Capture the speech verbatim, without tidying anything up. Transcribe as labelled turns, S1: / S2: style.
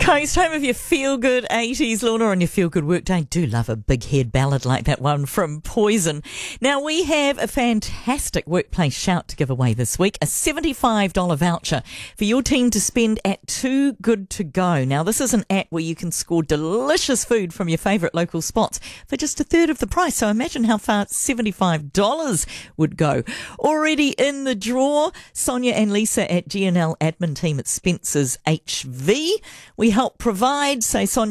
S1: Coast, home of your feel-good eighties, Lorna, on your feel-good workday. Do love a big head ballad like that one from Poison. Now, we have a fantastic workplace shout to give away this week, a seventy-five dollars voucher for your team to spend at Too Good To Go. Now, this is an app where you can score delicious food from your favourite local spots for just a third of the price. So imagine how far seventy-five dollars would go. Already in the draw, Sonia and Lisa at G N L admin team at Spencer's H V. We help provide, say Sonia,